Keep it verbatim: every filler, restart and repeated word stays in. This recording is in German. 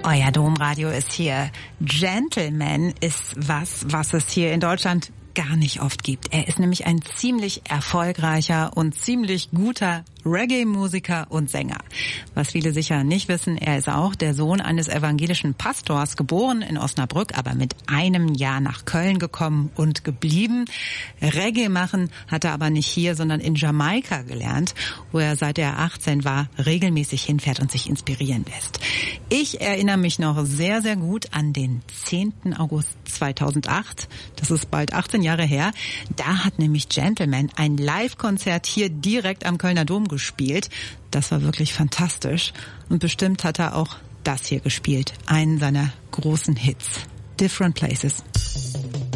Euer Domradio ist hier. Gentleman ist was, was es hier in Deutschland gar nicht oft gibt. Er ist nämlich ein ziemlich erfolgreicher und ziemlich guter Reggae-Musiker und Sänger. Was viele sicher nicht wissen, er ist auch der Sohn eines evangelischen Pastors, geboren in Osnabrück, aber mit einem Jahr nach Köln gekommen und geblieben. Reggae machen hat er aber nicht hier, sondern in Jamaika gelernt, wo er seit er achtzehn war regelmäßig hinfährt und sich inspirieren lässt. Ich erinnere mich noch sehr, sehr gut an den zehnten August zweitausendacht. Das ist bald achtzehn Jahre her. Da hat nämlich Gentleman ein Live-Konzert hier direkt am Kölner Dom gespielt. Das war wirklich fantastisch. Und bestimmt hat er auch das hier gespielt. Einen seiner großen Hits. Different Places.